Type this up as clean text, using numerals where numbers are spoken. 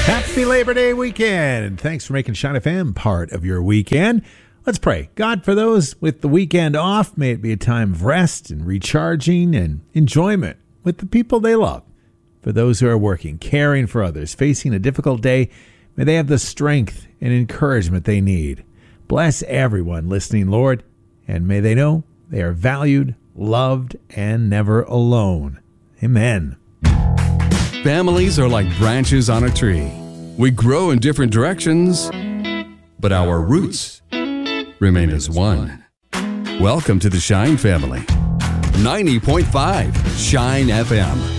Happy Labor Day weekend. Thanks for making Shine FM part of your weekend. Let's pray. God, for those with the weekend off, may it be a time of rest and recharging and enjoyment with the people they love. For those who are working, caring for others, facing a difficult day, may they have the strength and encouragement they need. Bless everyone listening, Lord, and may they know they are valued, loved, and never alone. Amen. Families are like branches on a tree. We grow in different directions, but our roots remain as one. Welcome to the Shine family. 90.5 Shine FM.